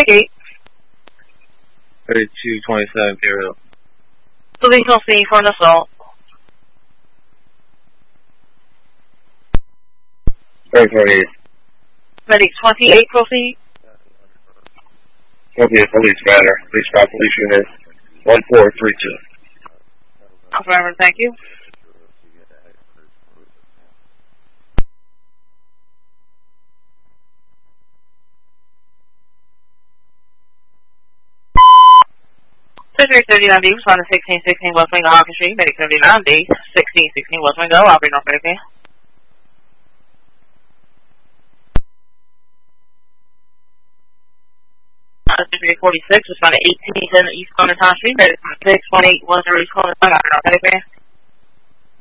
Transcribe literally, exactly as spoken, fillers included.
eight. thirty-two twenty-seven, Gabriel. Police on scene for an assault. thirty twenty-eight. Medic twenty-eight, proceed. twenty-eight, police matter. Police five, police unit one four three two. Affirmative, thank you. District thirty-nine B, responding sixteen sixteen West Wingo, Hawkins Street. Medic thirty-nine B, sixteen sixteen West Wingo, operating on Friday. District forty-six, responding eighteen ten East Corner Town Street. Medic six one eight one zero East Corner, operating on Friday.